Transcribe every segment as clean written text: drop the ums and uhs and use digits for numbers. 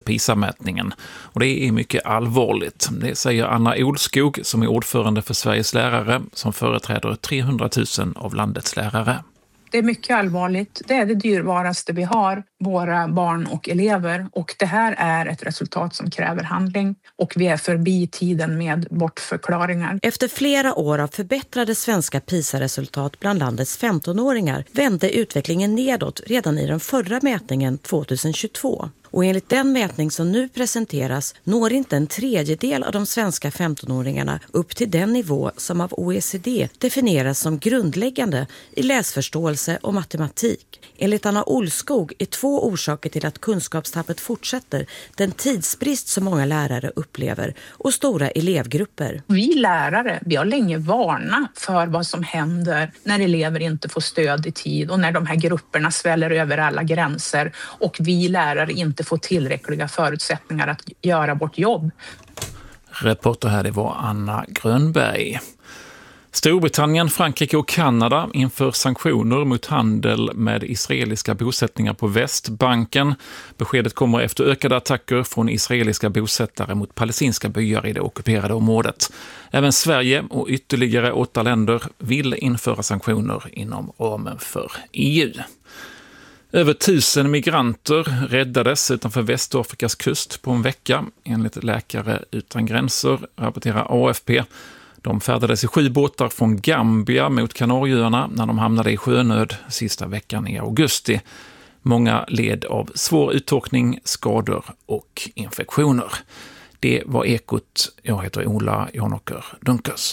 PISA-mätningen. Och det är mycket allvarligt. Det säger Anna Olskog som är ordförande för Sveriges lärare som företräder 300 000 av landets lärare. Det är mycket allvarligt. Det är det dyrbaraste vi har, våra barn och elever. Och det här är ett resultat som kräver handling. Och vi är förbi tiden med bortförklaringar. Efter flera år av förbättrade svenska PISA-resultat bland landets 15-åringar vände utvecklingen nedåt redan i den förra mätningen 2022. Och enligt den mätning som nu presenteras når inte en tredjedel av de svenska 15-åringarna upp till den nivå som av OECD definieras som grundläggande i läsförståelse och matematik. Enligt Anna Olskog är 2 orsaker till att kunskapstappet fortsätter den tidsbrist som många lärare upplever och stora elevgrupper. Vi lärare, vi har länge varnat för vad som händer när elever inte får stöd i tid och när de här grupperna sväller över alla gränser och vi lärare inte får tillräckliga förutsättningar att göra vårt jobb. Reporter här, det var Anna Grönberg. Storbritannien, Frankrike och Kanada inför sanktioner mot handel med israeliska bosättningar på Västbanken. Beskedet kommer efter ökade attacker från israeliska bosättare mot palestinska byar i det ockuperade området. Även Sverige och ytterligare 8 länder vill införa sanktioner inom ramen för EU. Över 1000 migranter räddades utanför Västafrikas kust på en vecka. Enligt Läkare utan gränser rapporterar AFP. De färdades i 7 båtar från Gambia mot Kanarieöarna när de hamnade i sjönöd sista veckan i augusti. Många led av svår uttorkning, skador och infektioner. Det var Ekot. Jag heter Ola Janåker Dunkers.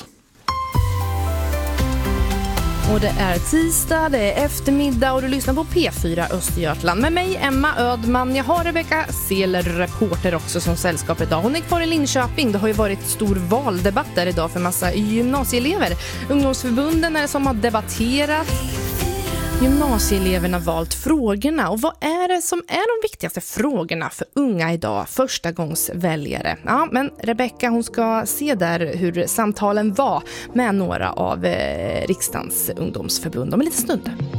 Och det är tisdag, det är eftermiddag och du lyssnar på P4 Östergötland med mig, Emma Ödman. Jag har Rebecca Seeler, reporter också som sällskap idag. Hon är kvar i Linköping. Det har ju varit stor valdebatt där idag för massa gymnasieelever. Ungdomsförbunden är det som har debatterat. Gymnasieeleverna valt frågorna. Och vad är det som är de viktigaste frågorna för unga idag, första gångs väljare? Ja, men Rebecca, hon ska se där hur samtalen var med några av riksdagens ungdomsförbund om en liten stund.